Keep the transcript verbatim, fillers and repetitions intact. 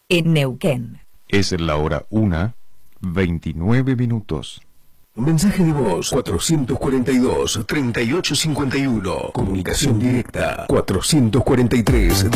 en Neuquén. Es la hora una, veintinueve minutos. Mensaje de voz cuatrocientos cuarenta y dos, treinta y ocho cincuenta y uno. Comunicación directa cuatrocientos cuarenta y tres,